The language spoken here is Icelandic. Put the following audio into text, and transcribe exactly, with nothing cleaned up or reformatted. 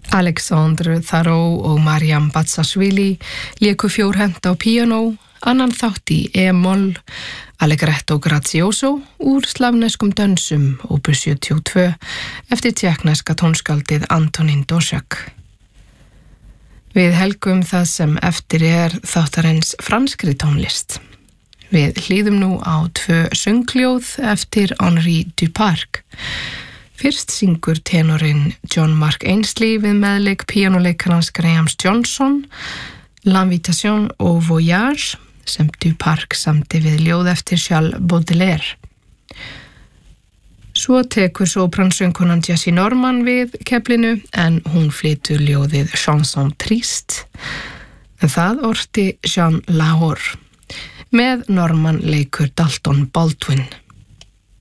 Alexandre Tharot og Mariam Batsashvili léku fjórhent á píanó, annan þátt í E-moll, Allegretto Grazioso úr slavneskum dönsum, opus sjötíu og tvö, eftir tékkneska tónskáldið Antonín Dvořák. Við helgum það sem eftir er þáttarins franskri tónlist. Við hlýðum nú á tvö söngljóð eftir Henri Duparc. Fyrst syngur tenorinn John Mark Ainsley við meðleik píanóleikarans Graham Johnson, L'Invitation au Voyage, sem Duparc samdi við ljóð eftir Charles Baudelaire. Svo tekur sópransöngkonan Jessie Norman við keflinu en hún flytur ljóðið Chanson Triste. Það orti Jean Lahore. Með Norman leikur Dalton Baldwin.